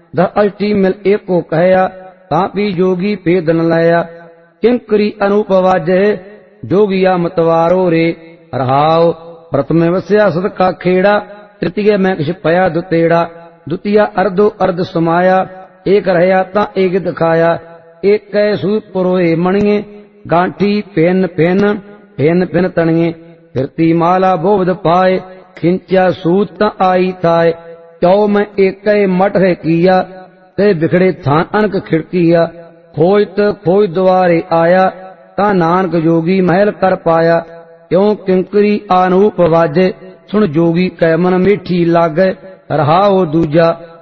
दह अष्टी मिल एको कहया, तापी जोगी भेद न लया। किंकरी अनूप वाजे जोगिया मतवारो रे, रहाओ प्रथम वस्या सद का खेड़ा, तृतीय में किश पया दुतेड़ा। द्वितीय अर्धो अर्ध समाया, एक रहया ता एक दिखाया। एक कै सूत पुरोए मणिये, गांठी पेन पेन पेन पेन तणिये। फिरती माला बोध पाए, खिंचा सूत ता आई थाए। चौ में एक कै मठ है किया, ते बिखड़े थान अनक खिड़किया। खोज द्वारे आया, ता नानक जोगी महल कर पाया। क्यों किंकरी अनूप वाजे, सुन जोगी कै मन मीठी लागे। रहाओ दूजा